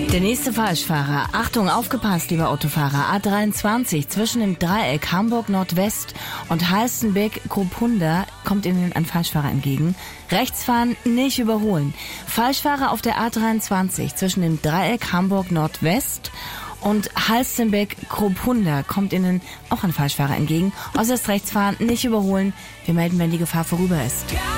Der nächste Falschfahrer. Achtung, aufgepasst, lieber Autofahrer. A23 zwischen dem Dreieck Hamburg Nordwest und Halstenbeck-Kropunda kommt Ihnen ein Falschfahrer entgegen. Rechts fahren, nicht überholen. Falschfahrer auf der A23 zwischen dem Dreieck Hamburg Nordwest und Halstenbeck-Kropunda kommt Ihnen auch ein Falschfahrer entgegen. Äußerst rechts fahren, nicht überholen. Wir melden, wenn die Gefahr vorüber ist.